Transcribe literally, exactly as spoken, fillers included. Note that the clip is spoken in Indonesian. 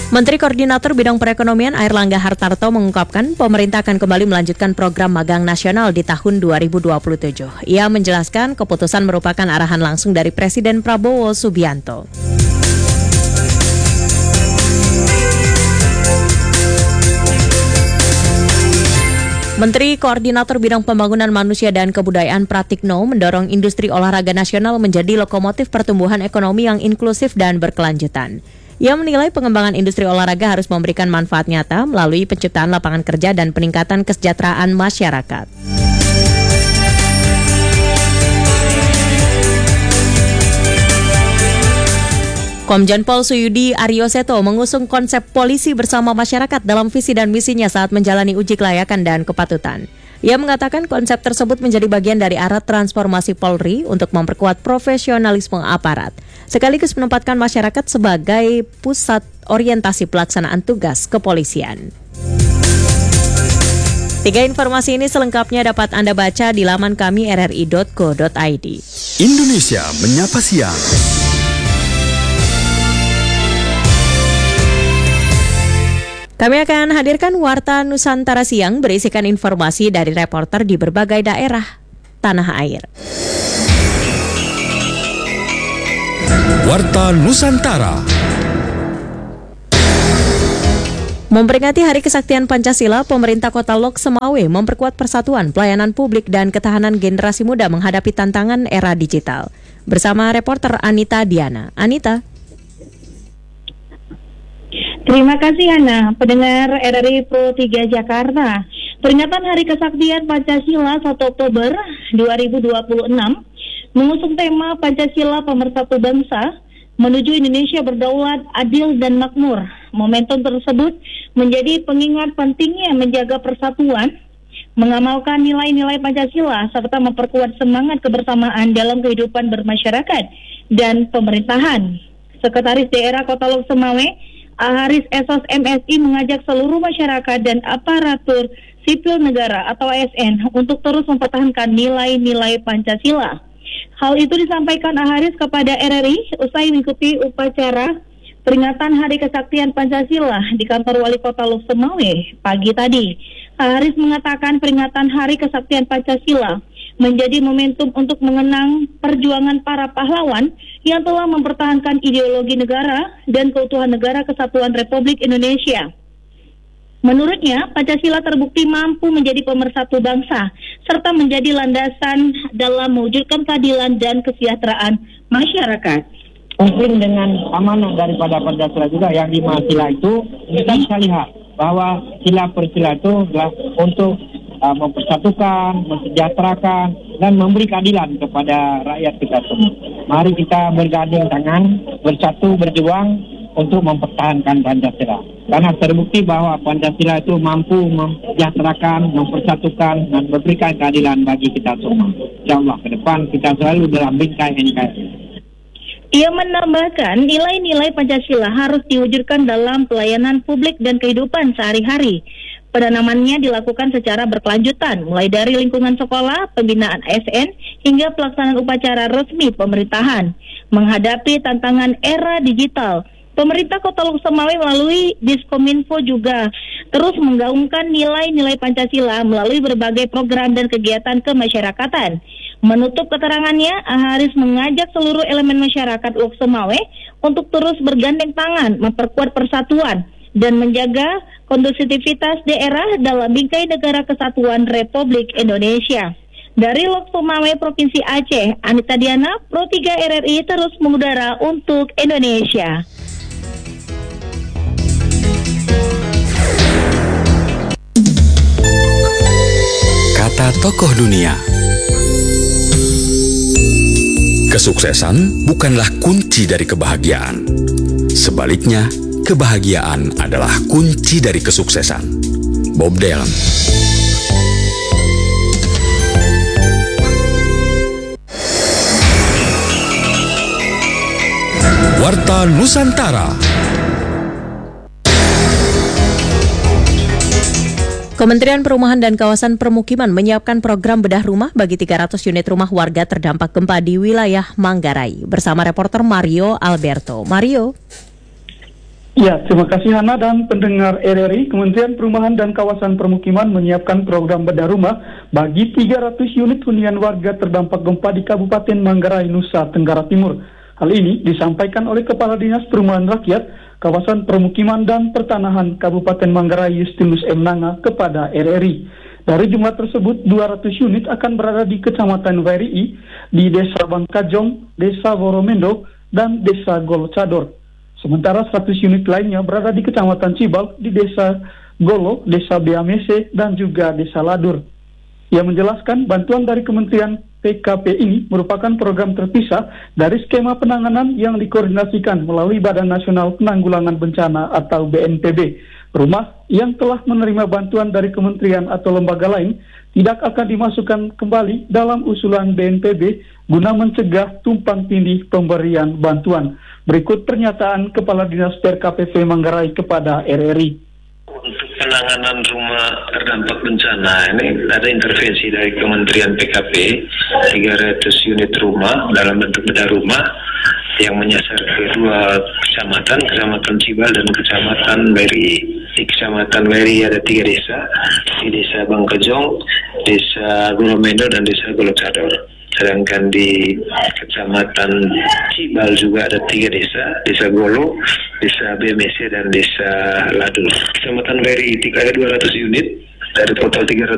Menteri Koordinator Bidang Perekonomian Airlangga Hartarto mengungkapkan pemerintah akan kembali melanjutkan program magang nasional di tahun dua ribu dua puluh tujuh. Ia menjelaskan keputusan merupakan arahan langsung dari Presiden Prabowo Subianto. Menteri Koordinator Bidang Pembangunan Manusia dan Kebudayaan Pratikno mendorong industri olahraga nasional menjadi lokomotif pertumbuhan ekonomi yang inklusif dan berkelanjutan. Ia menilai pengembangan industri olahraga harus memberikan manfaat nyata melalui penciptaan lapangan kerja dan peningkatan kesejahteraan masyarakat. Komjen Pol Suyudi Aryoseto mengusung konsep polisi bersama masyarakat dalam visi dan misinya saat menjalani uji kelayakan dan kepatutan. Ia mengatakan konsep tersebut menjadi bagian dari arah transformasi Polri untuk memperkuat profesionalisme aparat, sekaligus menempatkan masyarakat sebagai pusat orientasi pelaksanaan tugas kepolisian. Tiga informasi ini selengkapnya dapat Anda baca di laman kami r r i dot co dot i d. Indonesia Menyapa Siang. Kami akan hadirkan Warta Nusantara Siang berisikan informasi dari reporter di berbagai daerah tanah air. Warta Nusantara. Memperingati Hari Kesaktian Pancasila, pemerintah Kota Lok Semawe memperkuat persatuan, pelayanan publik, dan ketahanan generasi muda menghadapi tantangan era digital. Bersama reporter Anita Diana. Anita. Terima kasih Hana, pendengar R R I Pro tiga Jakarta. Peringatan Hari Kesaktian Pancasila satu Oktober dua ribu dua puluh enam mengusung tema Pancasila Pemersatu Bangsa menuju Indonesia berdaulat, adil, dan makmur. Momentum tersebut menjadi pengingat pentingnya menjaga persatuan, mengamalkan nilai-nilai Pancasila, serta memperkuat semangat kebersamaan dalam kehidupan bermasyarakat dan pemerintahan. Sekretaris Daerah Kota Lok Semawe, Haris Esos M Si mengajak seluruh masyarakat dan aparatur sipil negara atau A S N untuk terus mempertahankan nilai-nilai Pancasila. Hal itu disampaikan Haris kepada R R I usai mengikuti upacara peringatan Hari Kesaktian Pancasila di kantor Wali Kota Lok Semawe pagi tadi. Haris mengatakan peringatan Hari Kesaktian Pancasila menjadi momentum untuk mengenang perjuangan para pahlawan yang telah mempertahankan ideologi negara dan keutuhan negara kesatuan Republik Indonesia. Menurutnya, Pancasila terbukti mampu menjadi pemersatu bangsa, serta menjadi landasan dalam mewujudkan keadilan dan kesejahteraan masyarakat. Mungkin dengan amanah daripada Pancasila juga yang lima sila itu, kita bisa lihat bahwa sila per sila itu adalah untuk uh, mempersatukan, mensejahterakan, dan memberi keadilan kepada rakyat kita semua. Mari kita bergandeng tangan, bersatu, berjuang untuk mempertahankan Pancasila. Karena terbukti bahwa Pancasila itu mampu mensejahterakan, mempersatukan, dan memberikan keadilan bagi kita semua. InsyaAllah ke depan kita selalu dalam bingkai N K R I. Ia menambahkan nilai-nilai Pancasila harus diwujudkan dalam pelayanan publik dan kehidupan sehari-hari. Penanamannya dilakukan secara berkelanjutan, mulai dari lingkungan sekolah, pembinaan A S N, hingga pelaksanaan upacara resmi pemerintahan. Menghadapi tantangan era digital, pemerintah Kota Lok Semawe melalui Diskominfo juga terus menggaungkan nilai-nilai Pancasila melalui berbagai program dan kegiatan kemasyarakatan. Menutup keterangannya, Haris mengajak seluruh elemen masyarakat Lok Semawe untuk terus bergandeng tangan, memperkuat persatuan, dan menjaga kondusivitas daerah dalam bingkai negara kesatuan Republik Indonesia. Dari Lok Semawe, Provinsi Aceh, Anita Diana, Pro tiga R R I terus mengudara untuk Indonesia. Kata tokoh dunia. Kesuksesan bukanlah kunci dari kebahagiaan. Sebaliknya, kebahagiaan adalah kunci dari kesuksesan. Bob Dylan. Warta Nusantara. Kementerian Perumahan dan Kawasan Permukiman menyiapkan program bedah rumah bagi tiga ratus unit rumah warga terdampak gempa di wilayah Manggarai. Bersama reporter Mario Alberto. Mario. Ya, terima kasih Hana dan pendengar R R I. Kementerian Perumahan dan Kawasan Permukiman menyiapkan program bedah rumah bagi tiga ratus unit hunian warga terdampak gempa di Kabupaten Manggarai, Nusa Tenggara Timur. Hal ini disampaikan oleh Kepala Dinas Perumahan Rakyat, Kawasan Permukiman dan Pertanahan Kabupaten Manggarai Justinus M. Nanga kepada R R I. Dari jumlah tersebut, dua ratus unit akan berada di Kecamatan Warii, di Desa Bangkajong, Desa Woromendo, dan Desa Golcador. Sementara seratus unit lainnya berada di Kecamatan Cibal, di Desa Golo, Desa Beamese, dan juga Desa Ladur. Ia menjelaskan bantuan dari Kementerian P K P ini merupakan program terpisah dari skema penanganan yang dikoordinasikan melalui Badan Nasional Penanggulangan Bencana atau B N P B. Rumah yang telah menerima bantuan dari kementerian atau lembaga lain tidak akan dimasukkan kembali dalam usulan B N P B guna mencegah tumpang tindih pemberian bantuan. Berikut pernyataan Kepala Dinas P R K P V Manggarai kepada R R I. Untuk penanganan rumah terdampak bencana, ini ada intervensi dari Kementerian P K P, tiga ratus unit rumah dalam bentuk bedah rumah yang menyasar ke dua kecamatan, Kecamatan Cibal dan Kecamatan Weri. Di Kecamatan Weri ada tiga desa, di Desa Bangkajong, Desa Goromendo, dan Desa Golocador. Sedangkan di Kecamatan Cibal juga ada tiga desa, Desa Golo, Desa B M C, dan Desa Ladur. Kecamatan Weri tiga ada dua ratus unit dari total tiga ratus